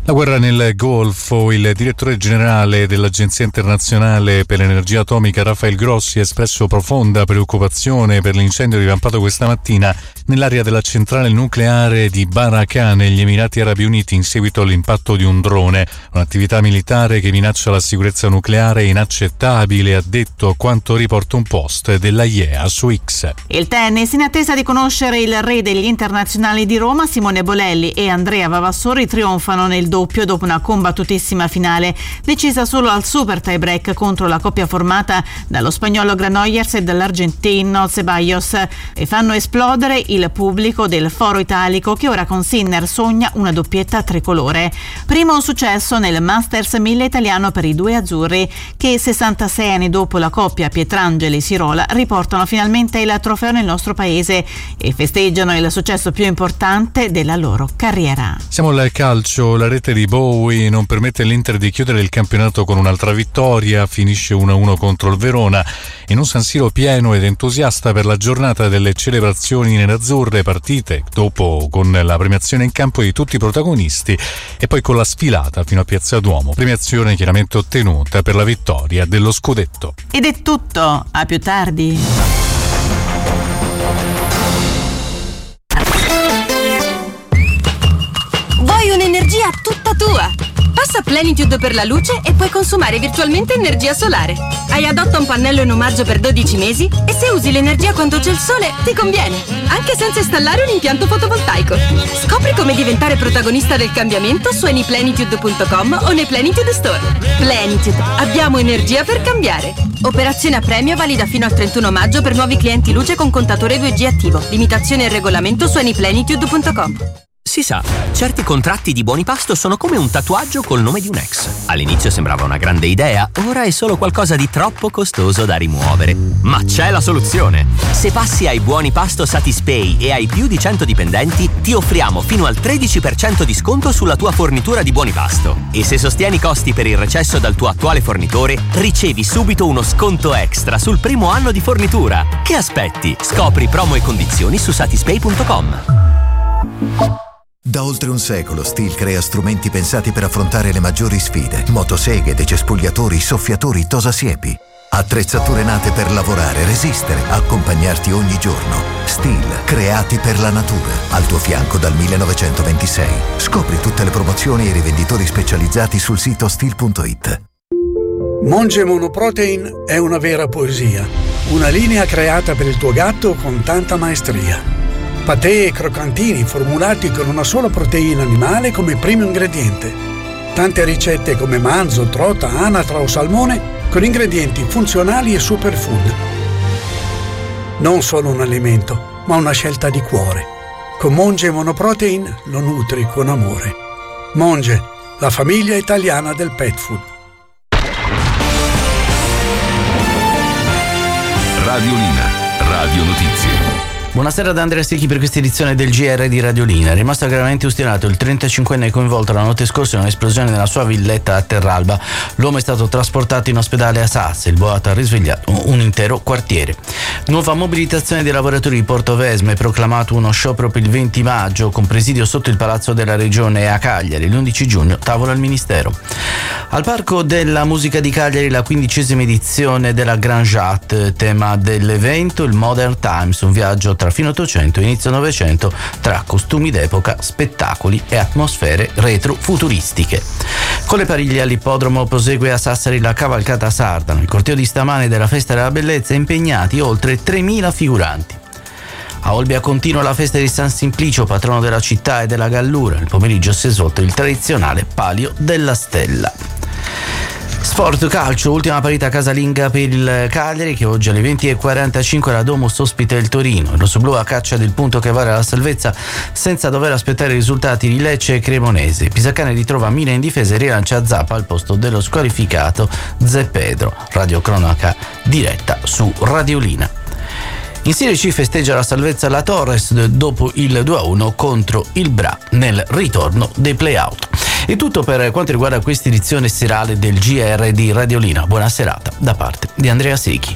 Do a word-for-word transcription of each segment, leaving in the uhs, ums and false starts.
La guerra nel Golfo. Il direttore generale dell'Agenzia Internazionale per l'Energia Atomica Rafael Grossi ha espresso profonda preoccupazione per l'incendio divampato questa mattina nell'area della centrale nucleare di Barakah negli Emirati Arabi Uniti in seguito all'impatto di un drone. Un'attività militare che minaccia la sicurezza nucleare è inaccettabile, ha detto, quanto riporta un post della I E A su X. Il tennis, in attesa di conoscere il re degli internazionali di Roma, Simone Bolelli e Andrea Vavassori trionfano nel doppio dopo una combattutissima finale decisa solo al super tie break contro la coppia formata dallo spagnolo Granollers e dall'argentino Ceballos, e fanno esplodere il pubblico del Foro Italico, che ora con Sinner sogna una doppietta tricolore. Primo successo nel Masters mille italiano per i due azzurri, che sessantasei anni dopo la coppia Pietrangeli-Sirola riportano finalmente il trofeo nel nostro paese e festeggiano il successo più importante della loro carriera. Siamo al calcio. La rete di Bowie non permette all'Inter di chiudere il campionato con un'altra vittoria, finisce uno a uno contro il Verona in un San Siro pieno ed entusiasta per la giornata delle celebrazioni nerazzurre, partite dopo con la premiazione in campo di tutti i protagonisti e poi con la sfilata fino a Piazza Duomo, premiazione chiaramente ottenuta per la vittoria dello scudetto. Ed è tutto, a più tardi. Vuoi un'energia tutta tua? Passa Plenitude per la luce e puoi consumare virtualmente energia solare. Hai adotta un pannello in omaggio per dodici mesi e se usi l'energia quando c'è il sole ti conviene, anche senza installare un impianto fotovoltaico. Scopri come diventare protagonista del cambiamento su anyplenitude punto com o nei Plenitude Store. Plenitude, abbiamo energia per cambiare. Operazione a premio valida fino al trentuno maggio per nuovi clienti luce con contatore due G attivo. Limitazioni e regolamento su anyplenitude punto com. Si sa, certi contratti di buoni pasto sono come un tatuaggio col nome di un ex. All'inizio sembrava una grande idea, ora è solo qualcosa di troppo costoso da rimuovere. Ma c'è la soluzione! Se passi ai buoni pasto Satispay e hai più di cento dipendenti, ti offriamo fino al tredici per cento di sconto sulla tua fornitura di buoni pasto. E se sostieni i costi per il recesso dal tuo attuale fornitore, ricevi subito uno sconto extra sul primo anno di fornitura. Che aspetti? Scopri promo e condizioni su satispay punto com. Da oltre un secolo Stihl crea strumenti pensati per affrontare le maggiori sfide. Motoseghe, decespugliatori, soffiatori, tosasiepi. Attrezzature nate per lavorare, resistere, accompagnarti ogni giorno. Stihl, creati per la natura. Al tuo fianco dal millenovecentoventisei. Scopri tutte le promozioni e i rivenditori specializzati sul sito stihl punto it. Monge Monoprotein è una vera poesia. Una linea creata per il tuo gatto con tanta maestria. Patè e croccantini formulati con una sola proteina animale come primo ingrediente. Tante ricette come manzo, trota, anatra o salmone con ingredienti funzionali e superfood. Non solo un alimento, ma una scelta di cuore. Con Monge Monoprotein lo nutri con amore. Monge, la famiglia italiana del pet food. Radiolina, Radio Notizie. Buonasera da Andrea Secchi per questa edizione del G R di Radiolina. È rimasto gravemente ustionato il trentacinquenne coinvolto la notte scorsa in un'esplosione nella sua villetta a Terralba. L'uomo è stato trasportato in ospedale a Sasse. Il boato ha risvegliato un intero quartiere. Nuova mobilitazione dei lavoratori di Portovesme, proclamato uno sciopero per il venti maggio con presidio sotto il Palazzo della Regione a Cagliari. L'undici giugno tavola al Ministero. Al Parco della Musica di Cagliari la quindicesima edizione della Grand Jatte, tema dell'evento il Modern Times, un viaggio tra fine Ottocento e inizio Novecento tra costumi d'epoca, spettacoli e atmosfere retro-futuristiche. Con le pariglie all'ippodromo prosegue a Sassari la cavalcata Sardano, il corteo di stamane della Festa della Bellezza, impegnati oltre tremila figuranti. A Olbia continua la festa di San Simplicio, patrono della città e della Gallura. Il pomeriggio si è svolto il tradizionale Palio della Stella. Sport calcio, ultima parità casalinga per il Cagliari che oggi alle venti e quarantacinque la Domus ospita il Torino. Il rossoblù a caccia del punto che vale la salvezza senza dover aspettare i risultati di Lecce e Cremonese. Pisacane ritrova Mina in difesa e rilancia Zappa al posto dello squalificato Zeppedro. Radiocronaca diretta su Radiolina. In Serie C festeggia la salvezza la Torres dopo il due a uno contro il Bra nel ritorno dei play-out. È tutto per quanto riguarda questa edizione serale del G R di Radiolina. Buona serata da parte di Andrea Secchi.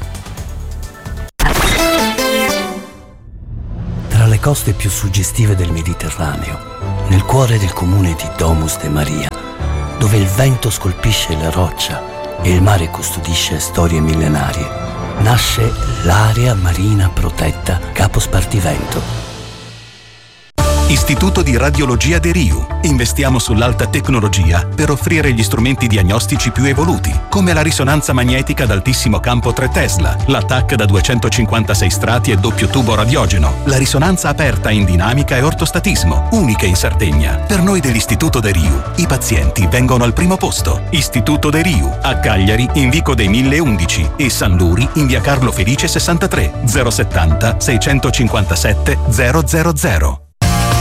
Tra le coste più suggestive del Mediterraneo, nel cuore del comune di Domus de Maria, dove il vento scolpisce la roccia e il mare custodisce storie millenarie, nasce l'area marina protetta Capo Spartivento. Istituto di Radiologia De Riu. Investiamo sull'alta tecnologia per offrire gli strumenti diagnostici più evoluti, come la risonanza magnetica ad altissimo campo tre Tesla, la T A C da duecentocinquantasei strati e doppio tubo radiogeno, la risonanza aperta in dinamica e ortostatismo, uniche in Sardegna. Per noi dell'Istituto De Riu, i pazienti vengono al primo posto. Istituto De Riu, a Cagliari in Vico dei mille undici e San Luri in via Carlo Felice sessantatré, zero settanta seicentocinquantasette zero zero zero.